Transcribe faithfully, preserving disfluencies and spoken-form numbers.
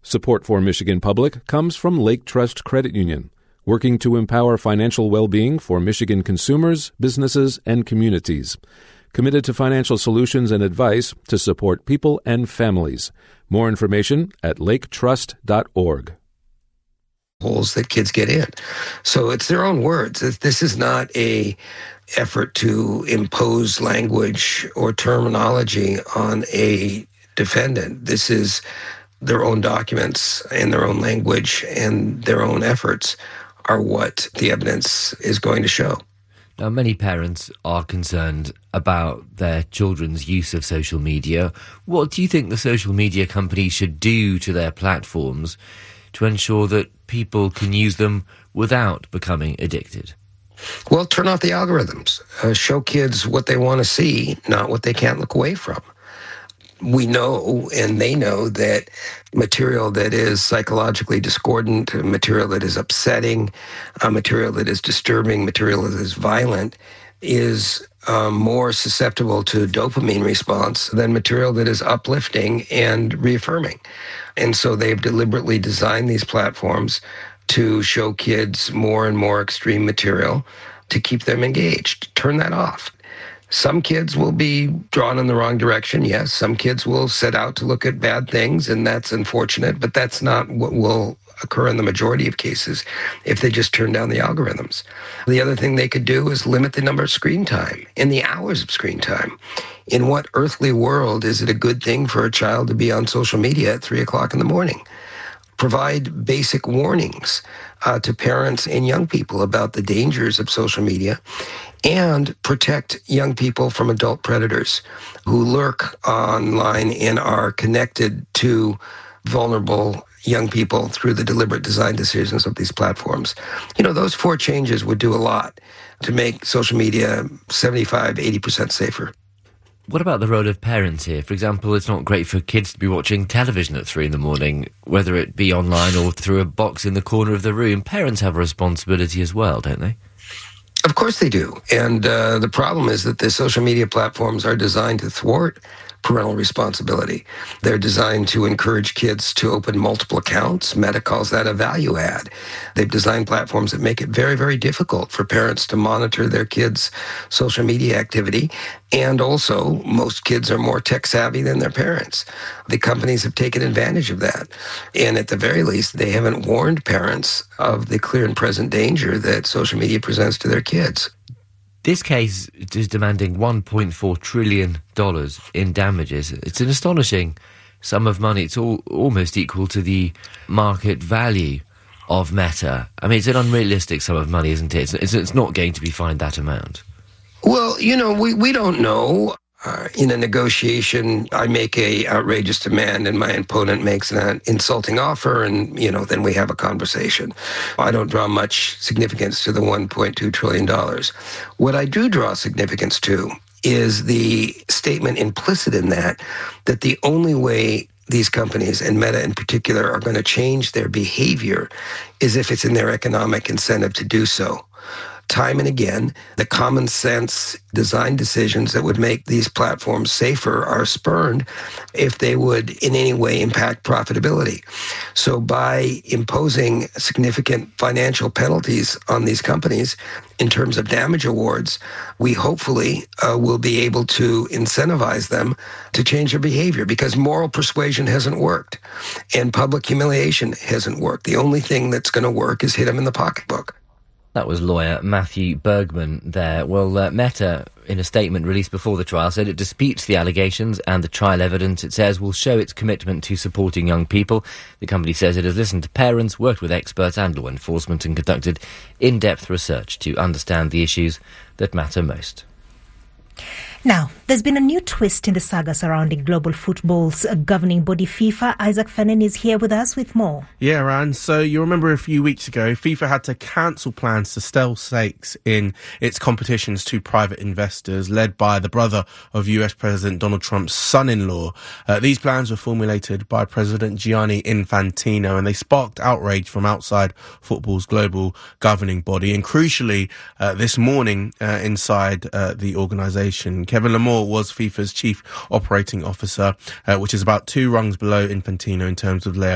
Support for Michigan Public comes from Lake Trust Credit Union, working to empower financial well-being for Michigan consumers, businesses, and communities. Committed to financial solutions and advice to support people and families. More information at lake trust dot org. Holes that kids get in. So it's their own words. This is not a effort to impose language or terminology on a defendant. This is their own documents and their own language, and their own efforts are what the evidence is going to show. Now, many parents are concerned about their children's use of social media. What do you think the social media companies should do to their platforms to ensure that people can use them without becoming addicted? Well, turn off the algorithms. Uh, show kids what they want to see, not what they can't look away from. We know, and they know, that material that is psychologically discordant, material that is upsetting, uh, material that is disturbing, material that is violent, is um, more susceptible to dopamine response than material that is uplifting and reaffirming. And so they've deliberately designed these platforms to show kids more and more extreme material to keep them engaged. Turn that off. Some kids will be drawn in the wrong direction, yes. Some kids will set out to look at bad things, and that's unfortunate, but that's not what will occur in the majority of cases if they just turn down the algorithms. The other thing they could do is limit the number of screen time and the hours of screen time. In what earthly world is it a good thing for a child to be on social media at three o'clock in the morning? Provide basic warnings uh, to parents and young people about the dangers of social media, and protect young people from adult predators who lurk online and are connected to vulnerable young people through the deliberate design decisions of these platforms. You know, those four changes would do a lot to make social media seventy-five, eighty percent safer. What about the role of parents here? For example, it's not great for kids to be watching television at three in the morning, whether it be online or through a box in the corner of the room. Parents have a responsibility as well, don't they? Of course they do. And uh, the problem is that the social media platforms are designed to thwart parental responsibility. They're designed to encourage kids to open multiple accounts. Meta calls that a value add. They've designed platforms that make it very, very difficult for parents to monitor their kids' social media activity. And also, most kids are more tech savvy than their parents. The companies have taken advantage of that. And at the very least, they haven't warned parents of the clear and present danger that social media presents to their kids. This case is demanding one point four trillion dollars in damages. It's an astonishing sum of money. It's all, almost equal to the market value of Meta. I mean, it's an unrealistic sum of money, isn't it? It's, it's not going to be fined that amount. Well, you know, we, we don't know. Uh, in a negotiation, I make a outrageous demand and my opponent makes an insulting offer, and, you know, then we have a conversation. I don't draw much significance to the one point two trillion dollars. What I do draw significance to is the statement implicit in that, that the only way these companies, and Meta in particular, are going to change their behavior is if it's in their economic incentive to do so. Time and again, the common sense design decisions that would make these platforms safer are spurned if they would in any way impact profitability. So by imposing significant financial penalties on these companies in terms of damage awards, we hopefully uh, will be able to incentivize them to change their behavior, because moral persuasion hasn't worked and public humiliation hasn't worked. The only thing that's going to work is hit them in the pocketbook. That was lawyer Matthew Bergman there. Well, uh, Meta, in a statement released before the trial, said it disputes the allegations and the trial evidence, it says, will show its commitment to supporting young people. The company says it has listened to parents, worked with experts and law enforcement, and conducted in-depth research to understand the issues that matter most. Now, there's been a new twist in the saga surrounding global football's governing body FIFA. Isaac Fennan is here with us with more. Yeah, Ran. So you remember a few weeks ago, FIFA had to cancel plans to sell stakes in its competitions to private investors, led by the brother of U S President Donald Trump's son-in-law. Uh, these plans were formulated by President Gianni Infantino, and they sparked outrage from outside football's global governing body. And crucially, uh, this morning, uh, inside uh, the organisation, Kevin Lamore was FIFA's chief operating officer, uh, which is about two rungs below Infantino in terms of layout.